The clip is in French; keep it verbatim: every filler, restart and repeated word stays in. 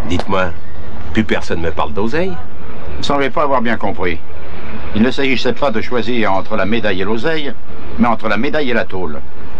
Dites-moi, plus personne me parle d'oseille? Vous ne semblez pas avoir bien compris. Il ne s'agissait pas de choisir entre la médaille et l'oseille, mais entre la médaille et la tôle.